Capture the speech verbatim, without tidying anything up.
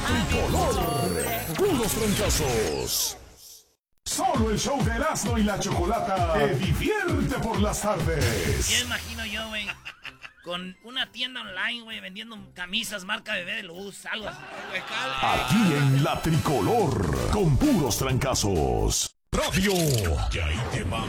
tricolor. Puros trancazos. Solo el show de Erasmo y la Chocolata te divierte por las tardes. Ya imagino yo, güey, con una tienda online, güey, vendiendo camisas marca Bebé de Luz, algo así. Aquí en la tricolor, con puros trancazos. Radio. Y ahí te va